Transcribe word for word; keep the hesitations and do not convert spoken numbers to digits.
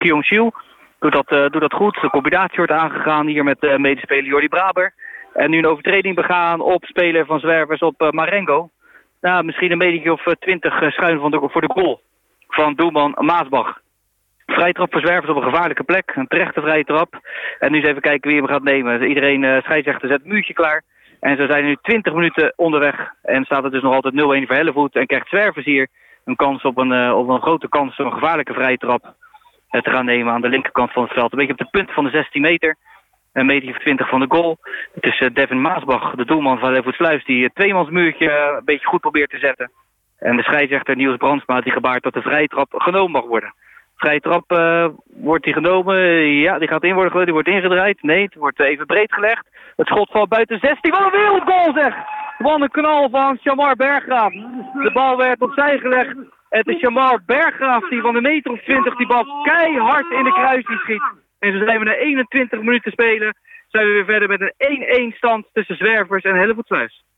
Kyung-Siu doet dat, uh, doet dat goed. De combinatie wordt aangegaan hier met uh, medespeler Jordi Braber. En nu een overtreding begaan op speler van Zwervers op uh, Marengo. Nou, misschien een metertje of twintig uh, schuin van de, voor de goal van doelman Maasbach. Vrije trap voor Zwervers op een gevaarlijke plek. Een terechte vrije trap. En nu eens even kijken wie hem gaat nemen. Iedereen, uh, scheidsrechter, zet het muurtje klaar. En zo zijn er nu twintig minuten onderweg. En staat het dus nog altijd nul-een voor Hellevoet. En krijgt Zwervers hier een kans op een, uh, op een grote kans om een gevaarlijke vrije trap uh, te gaan nemen aan de linkerkant van het veld. Een beetje op de punt van de zestien meter. Een meter of twintig van de goal. Het is uh, Devin Maasbach, de doelman van Hellevoetsluis, die het tweemansmuurtje uh, een beetje goed probeert te zetten. En de scheidsrechter Niels Brandsma die gebaart dat de vrije trap genomen mag worden. Vrije trap uh, wordt die genomen. Ja, die gaat in worden gegooid. Die wordt ingedraaid. Nee, het wordt even breed gelegd. Het schot valt buiten zestien. Wat een wereldgoal zeg! Wat een knal van Shamar Berggraaf. De bal werd opzij gelegd. Het is Shamar Berggraaf die van een meter of twintig die bal keihard in de kruising schiet. En zo zijn we na eenentwintig minuten spelen. Zijn we weer verder met een één-één stand tussen Zwervers en Hellevoetsluis.